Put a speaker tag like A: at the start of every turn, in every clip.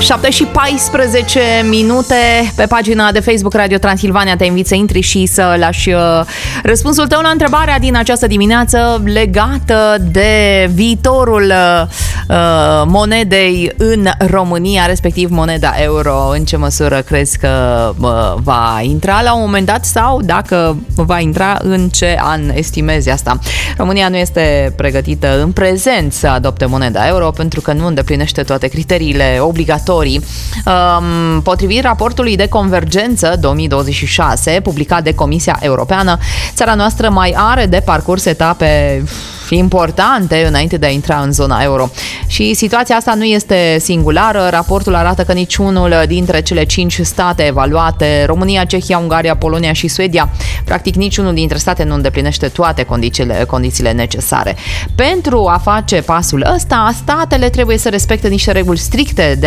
A: 7:14 pe pagina de Facebook Radio Transilvania. Te invit să intri și să lași răspunsul tău la întrebarea din această dimineață legată de viitorul monedei în România, respectiv moneda euro. În ce măsură crezi că va intra la un moment dat sau dacă va intra, în ce an estimezi asta? România nu este pregătită în prezent să adopte moneda euro pentru că nu îndeplinește toate criteriile obligatorii. Potrivit raportului de convergență 2026 publicat de Comisia Europeană, țara noastră mai are de parcurs etape importante înainte de a intra în zona euro. Și situația asta nu este singulară. Raportul arată că niciunul dintre cele 5 state evaluate, România, Cehia, Ungaria, Polonia și Suedia, practic niciunul dintre state nu îndeplinește toate condițiile necesare. Pentru a face pasul ăsta, statele trebuie să respecte niște reguli stricte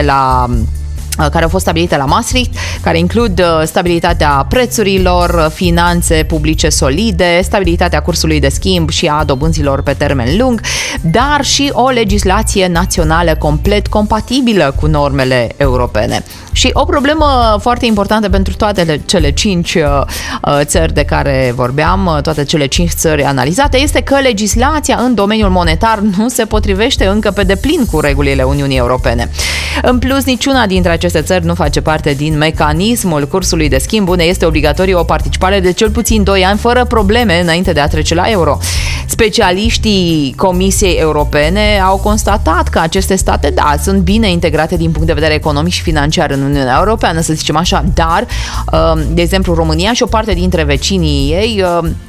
A: care au fost stabilite la Maastricht, care includ stabilitatea prețurilor, finanțe publice solide, stabilitatea cursului de schimb și a dobânzilor pe termen lung, dar și o legislație națională complet compatibilă cu normele europene. Și o problemă foarte importantă pentru toate cele 5 țări de care vorbeam, toate cele 5 țări analizate, este că legislația în domeniul monetar nu se potrivește încă pe deplin cu regulile Uniunii Europene. În plus, niciuna dintre aceste țări nu face parte din mecanismul cursului de schimb, unde este obligatorie o participare de cel puțin 2 ani fără probleme înainte de a trece la euro. Specialiștii Comisiei Europene au constatat că aceste state, da, sunt bine integrate din punct de vedere economic și financiar în Uniunea Europeană, să zicem așa, dar, de exemplu, România și o parte dintre vecinii ei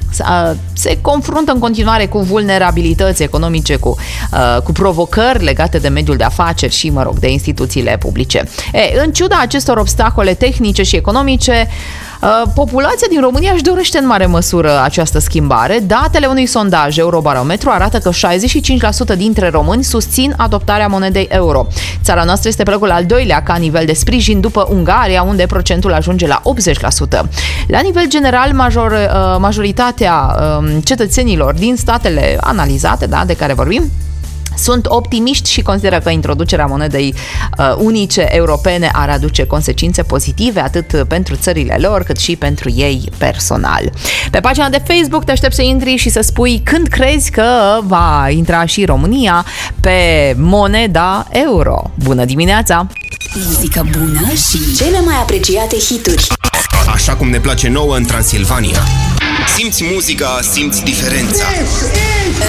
A: se confruntă în continuare cu vulnerabilități economice, cu provocări legate de mediul de afaceri și, de instituțiile publice. În ciuda acestor obstacole tehnice și economice, populația din România își dorește în mare măsură această schimbare. Datele unui sondaj Eurobarometru arată că 65% dintre români susțin adoptarea monedei euro. Țara noastră este pe locul al doilea ca nivel de sprijin după Ungaria, unde procentul ajunge la 80%. La nivel general, majoritatea cetățenilor din statele analizate, de care vorbim, sunt optimiști și consideră că introducerea monedei unice europene ar aduce consecințe pozitive atât pentru țările lor cât și pentru ei personal. Pe pagina de Facebook te aștept să intri și să spui când crezi că va intra și România pe moneda euro. Bună dimineața!
B: Muzică bună și cele mai apreciate hituri.
C: Așa cum ne place nouă în Transilvania. Simți muzica, simți diferența.